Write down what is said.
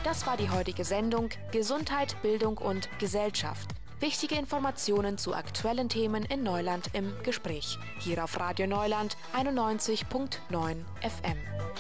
Das war die heutige Sendung Gesundheit, Bildung und Gesellschaft. Wichtige Informationen zu aktuellen Themen in Neuland im Gespräch. Hier auf Radio Neuland 91.9 FM.